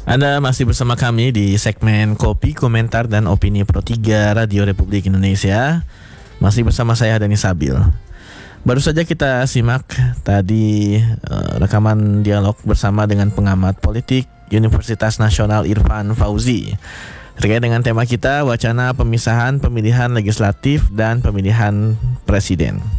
Anda masih bersama kami di segmen Kopi, Komentar, dan Opini Pro 3 Radio Republik Indonesia. Masih bersama saya Dani Sabil. Baru saja kita simak tadi rekaman dialog bersama dengan pengamat politik Universitas Nasional Irfan Fauzi terkait dengan tema kita, wacana pemisahan pemilihan legislatif dan pemilihan presiden.